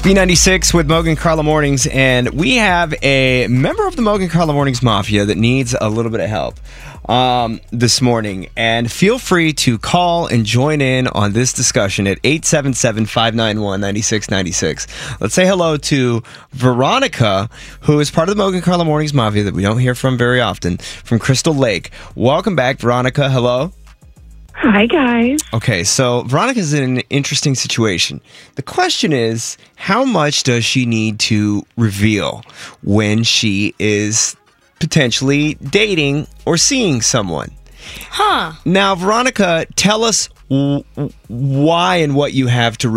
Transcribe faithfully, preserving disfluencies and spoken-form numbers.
B ninety-six with Mogan Carla Mornings, and we have a member of the Mogan Carla Mornings Mafia that needs a little bit of help um, this morning. And feel free to call and join in on this discussion at eight seven seven, five nine one, nine six nine six. Let's say hello to Veronica, who is part of the Mogan Carla Mornings Mafia that we don't hear from very often, from Crystal Lake. Welcome back, Veronica. Hello. Hi, guys. Okay, so Veronica's in an interesting situation. The question is, how much does she need to reveal when she is potentially dating or seeing someone? Huh. Now, Veronica, tell us w- why and what you have to